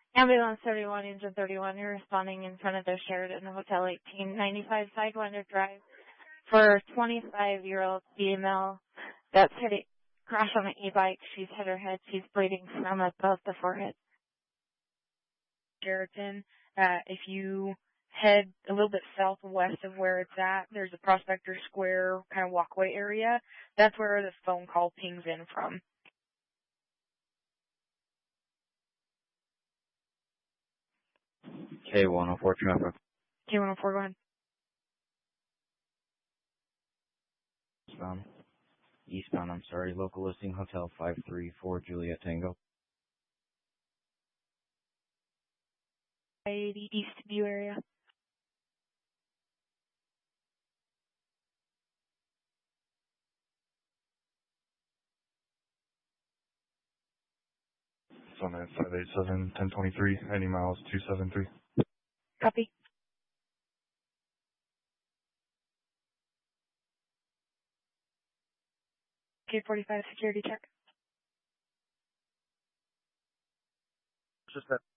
Ambulance 31, Engine 31, you're responding in front of the Sheraton Hotel 1895 Sidewinder Drive for a 25-year-old female that's hit crash on an e-bike. She's hit her head. She's bleeding from above the forehead. Sheraton, if you head a little bit southwest of where it's at, there's a Prospector Square kind of walkway area. That's where the phone call pings in from. K104 traffic. K104, go ahead. Eastbound, I'm sorry. Local listing, Hotel 534, Juliet Tango. The Eastview area. It's on at 587-1023, 90 miles, 273. Copy. K45 security check. Just that.